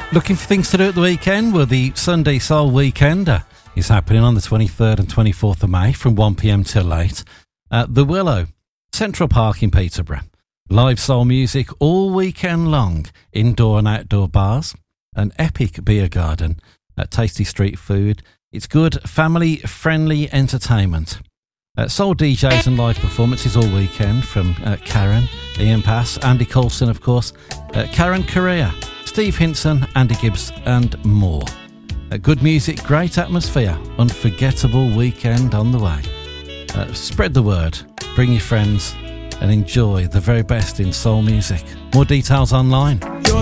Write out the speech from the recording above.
Looking for things to do at the weekend? Well, the Sunday Soul Weekender is happening on the 23rd and 24th of May from 1pm till 8 at The Willow, Central Park in Peterborough. Live soul music all weekend long, indoor and outdoor bars, an epic beer garden, tasty street food. It's good family-friendly entertainment. Soul DJs and live performances all weekend from Karen, Ian Pass, Andy Coulson, of course, Karen Correa, Steve Hinson, Andy Gibbs and more. Good music, great atmosphere, unforgettable weekend on the way. Spread the word, bring your friends and enjoy the very best in soul music. More details online.